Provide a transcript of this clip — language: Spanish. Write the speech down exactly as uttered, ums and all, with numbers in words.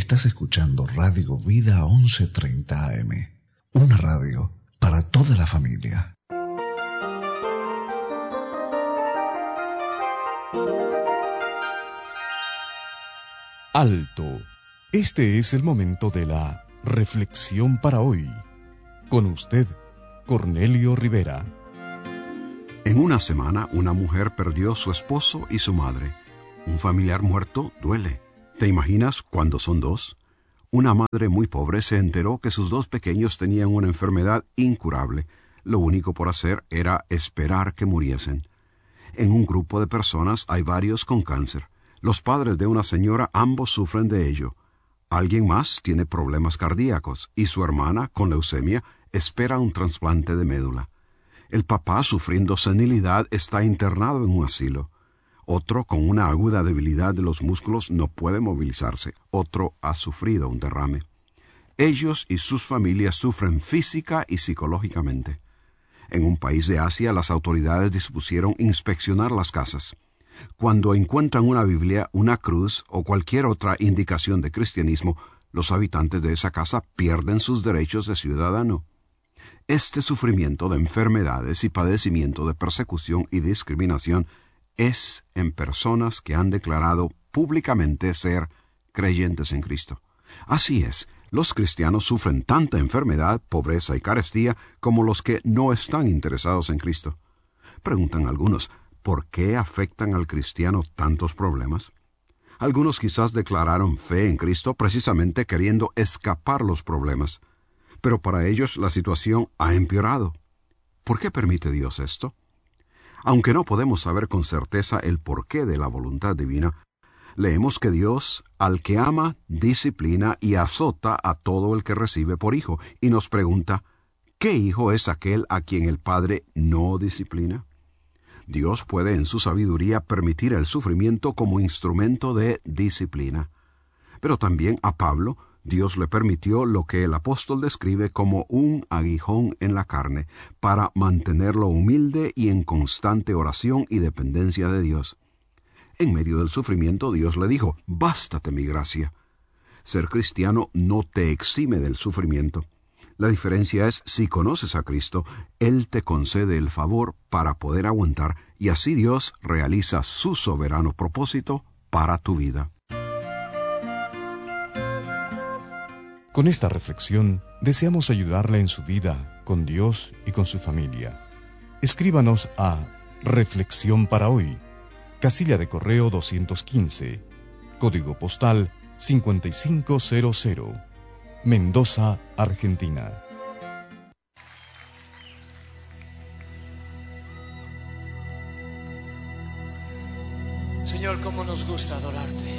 Estás escuchando Radio Vida once treinta A M, una radio para toda la familia. Alto. Este es el momento de la reflexión para hoy. Con usted, Cornelio Rivera. En una semana, una mujer perdió su esposo y su madre. Un familiar muerto duele. ¿Te imaginas cuando son dos? Una madre muy pobre se enteró que sus dos pequeños tenían una enfermedad incurable. Lo único por hacer era esperar que muriesen. En un grupo de personas hay varios con cáncer. Los padres de una señora ambos sufren de ello. Alguien más tiene problemas cardíacos y su hermana, con leucemia, espera un trasplante de médula. El papá, sufriendo senilidad, está internado en un asilo. Otro, con una aguda debilidad de los músculos, no puede movilizarse. Otro ha sufrido un derrame. Ellos y sus familias sufren física y psicológicamente. En un país de Asia, las autoridades dispusieron inspeccionar las casas. Cuando encuentran una Biblia, una cruz o cualquier otra indicación de cristianismo, los habitantes de esa casa pierden sus derechos de ciudadano. Este sufrimiento de enfermedades y padecimiento de persecución y discriminación es en personas que han declarado públicamente ser creyentes en Cristo. Así es, los cristianos sufren tanta enfermedad, pobreza y carestía como los que no están interesados en Cristo. Preguntan algunos, ¿por qué afectan al cristiano tantos problemas? Algunos quizás declararon fe en Cristo precisamente queriendo escapar los problemas, pero para ellos la situación ha empeorado. ¿Por qué permite Dios esto? Aunque no podemos saber con certeza el porqué de la voluntad divina, leemos que Dios, al que ama, disciplina y azota a todo el que recibe por hijo, y nos pregunta, ¿qué hijo es aquel a quien el Padre no disciplina? Dios puede en su sabiduría permitir el sufrimiento como instrumento de disciplina. Pero también a Pablo, Dios le permitió lo que el apóstol describe como un aguijón en la carne, para mantenerlo humilde y en constante oración y dependencia de Dios. En medio del sufrimiento, Dios le dijo, «Bástate mi gracia». Ser cristiano no te exime del sufrimiento. La diferencia es, si conoces a Cristo, Él te concede el favor para poder aguantar, y así Dios realiza su soberano propósito para tu vida. Con esta reflexión, deseamos ayudarle en su vida, con Dios y con su familia. Escríbanos a Reflexión para Hoy, casilla de correo doscientos quince, código postal cincuenta y cinco cero cero, Mendoza, Argentina. Señor, cómo nos gusta adorarte.